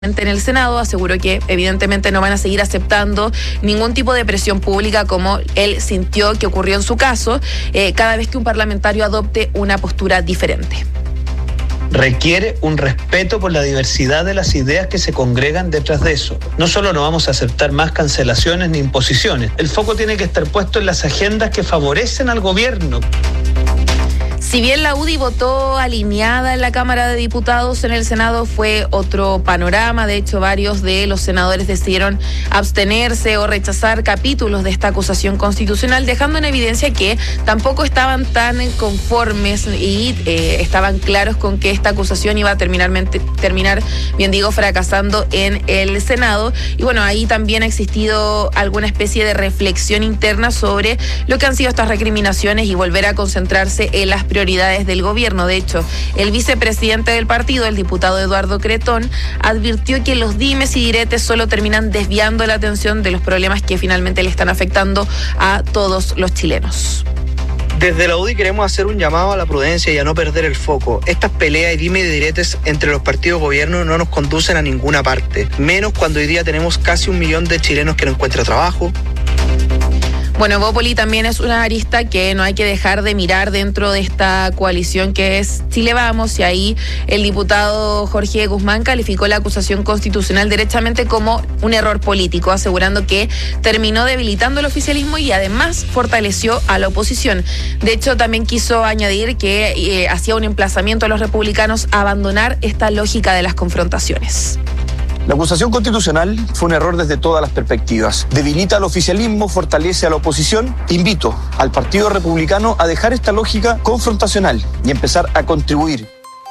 En el Senado aseguró que evidentemente no van a seguir aceptando ningún tipo de presión pública como él sintió que ocurrió en su caso, cada vez que un parlamentario adopte una postura diferente. Requiere un respeto por la diversidad de las ideas que se congregan detrás de eso. No solo no vamos a aceptar más cancelaciones ni imposiciones, el foco tiene que estar puesto en las agendas que favorecen al gobierno. Si bien la UDI votó alineada en la Cámara de Diputados, en el Senado fue otro panorama. De hecho, varios de los senadores decidieron abstenerse o rechazar capítulos de esta acusación constitucional, dejando en evidencia que tampoco estaban tan conformes y estaban claros con que esta acusación iba a terminar, fracasando en el Senado. Y bueno, ahí también ha existido alguna especie de reflexión interna sobre lo que han sido estas recriminaciones y volver a concentrarse en las prioridades del gobierno. De hecho, el vicepresidente del partido, el diputado Eduardo Cretón, advirtió que los dimes y diretes solo terminan desviando la atención de los problemas que finalmente le están afectando a todos los chilenos. Desde la UDI queremos hacer un llamado a la prudencia y a no perder el foco. Estas peleas y dime y diretes entre los partidos de gobierno no nos conducen a ninguna parte, menos cuando hoy día tenemos casi 1 millón de chilenos que no encuentran trabajo. Bueno, Evópoli también es una arista que no hay que dejar de mirar dentro de esta coalición que es Chile Vamos, y ahí el diputado Jorge Guzmán calificó la acusación constitucional derechamente como un error político, asegurando que terminó debilitando el oficialismo y además fortaleció a la oposición. De hecho, también quiso añadir que hacía un emplazamiento a los republicanos a abandonar esta lógica de las confrontaciones. La acusación constitucional fue un error desde todas las perspectivas. Debilita al oficialismo, fortalece a la oposición. Invito al Partido Republicano a dejar esta lógica confrontacional y empezar a contribuir.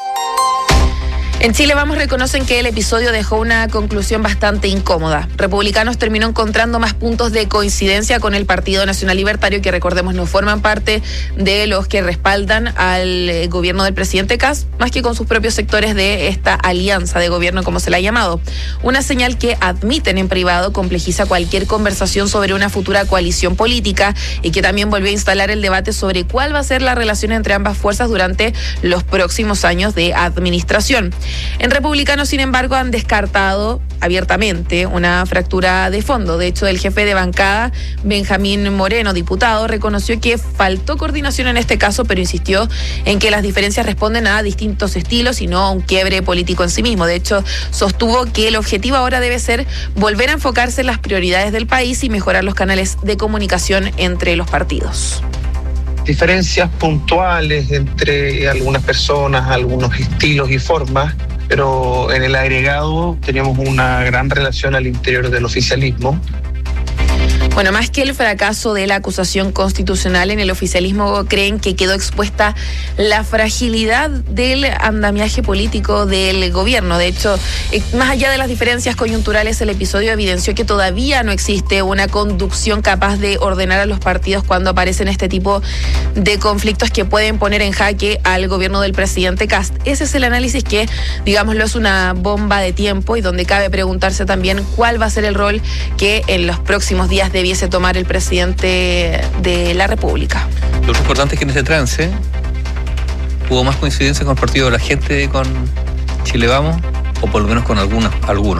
En Chile Vamos reconocen que el episodio dejó una conclusión bastante incómoda. Republicanos terminó encontrando más puntos de coincidencia con el Partido Nacional Libertario, que recordemos no forman parte de los que respaldan al gobierno del presidente Kast, más que con sus propios sectores de esta alianza de gobierno, como se la ha llamado. Una señal que admiten en privado complejiza cualquier conversación sobre una futura coalición política y que también volvió a instalar el debate sobre cuál va a ser la relación entre ambas fuerzas durante los próximos años de administración. En Republicanos, sin embargo, han descartado abiertamente una fractura de fondo. De hecho, el jefe de bancada, Benjamín Moreno, diputado, reconoció que faltó coordinación en este caso, pero insistió en que las diferencias responden a distintos estilos y no a un quiebre político en sí mismo. De hecho, sostuvo que el objetivo ahora debe ser volver a enfocarse en las prioridades del país y mejorar los canales de comunicación entre los partidos. Diferencias puntuales entre algunas personas, algunos estilos y formas, pero en el agregado tenemos una gran relación al interior del oficialismo. Bueno, más que el fracaso de la acusación constitucional, en el oficialismo creen que quedó expuesta la fragilidad del andamiaje político del gobierno. De hecho, más allá de las diferencias coyunturales, el episodio evidenció que todavía no existe una conducción capaz de ordenar a los partidos cuando aparecen este tipo de conflictos que pueden poner en jaque al gobierno del presidente Kast. Ese es el análisis que, digámoslo, es una bomba de tiempo y donde cabe preguntarse también cuál va a ser el rol que en los próximos días debiese tomar el presidente de la República. Lo importante es que en este trance hubo más coincidencia con el Partido de la Gente con Chile Vamos, o por lo menos con algunos.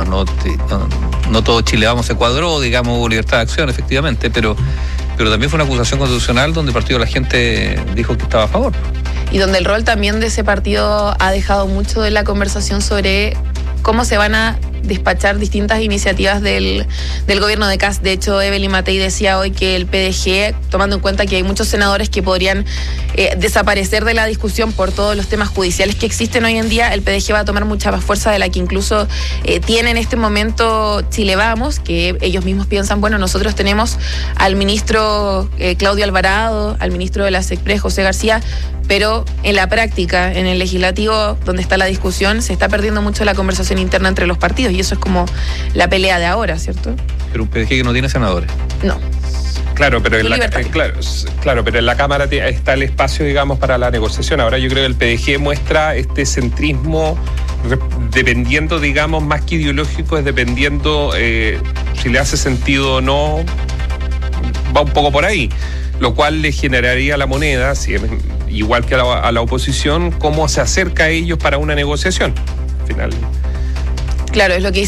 No todo Chile Vamos se cuadró, digamos, hubo libertad de acción, efectivamente, pero también fue una acusación constitucional donde el Partido de la Gente dijo que estaba a favor. Y donde el rol también de ese partido ha dejado mucho de la conversación sobre cómo se van a despachar distintas iniciativas del gobierno de Kast. De hecho, Evelyn Matei decía hoy que el PDG, tomando en cuenta que hay muchos senadores que podrían desaparecer de la discusión por todos los temas judiciales que existen hoy en día, el PDG va a tomar mucha más fuerza de la que incluso tiene en este momento Chile Vamos, que ellos mismos piensan, bueno, nosotros tenemos al ministro Claudio Alvarado, al ministro de la SECPRES, José García, pero en la práctica, en el legislativo, donde está la discusión, se está perdiendo mucho la conversación interna entre los partidos, y eso es como la pelea de ahora, ¿cierto? Pero un PDG que no tiene senadores. No. Claro, pero pero en la Cámara está el espacio, digamos, para la negociación. Ahora yo creo que el PDG muestra este centrismo dependiendo, digamos, más que ideológico, es dependiendo si le hace sentido o no, va un poco por ahí, lo cual le generaría a la moneda, igual que a la oposición, cómo se acerca a ellos para una negociación. Al final Claro, es lo que